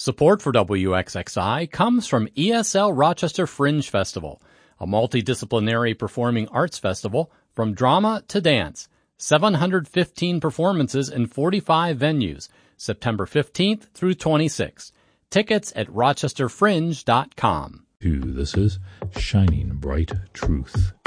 Support for WXXI comes from ESL Rochester Fringe Festival, a multidisciplinary performing arts festival from drama to dance. 715 performances in 45 venues, September 15th through 26th. Tickets at rochesterfringe.com. This is Shining Bright Truth.